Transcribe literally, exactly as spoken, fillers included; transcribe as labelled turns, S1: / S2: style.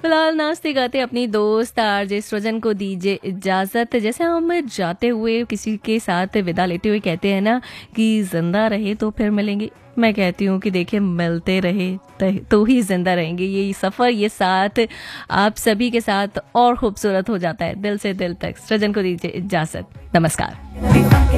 S1: फिलहाल नाचते गाते अपनी दोस्त आरजे सृजन को दीजिए इजाजत। जैसे हम जाते हुए किसी के साथ विदा लेते हुए कहते हैं ना कि जिंदा रहे तो फिर मिलेंगे, मैं कहती हूँ कि देखिए मिलते रहे तो ही जिंदा रहेंगे। ये सफर, ये साथ आप सभी के साथ और खूबसूरत हो जाता है दिल से दिल तक। सृजन को दीजिए इजाजत, नमस्कार।